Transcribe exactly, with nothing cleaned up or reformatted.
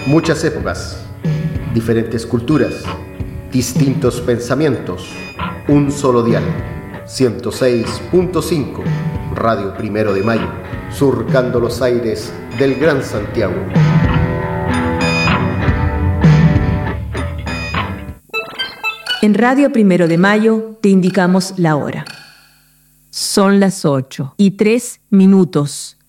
Muchas épocas, diferentes culturas, distintos pensamientos, un solo dial. ciento seis punto cinco, Radio Primero de Mayo, surcando los aires del Gran Santiago. En Radio Primero de Mayo te indicamos la hora. Son las ocho y tres minutos.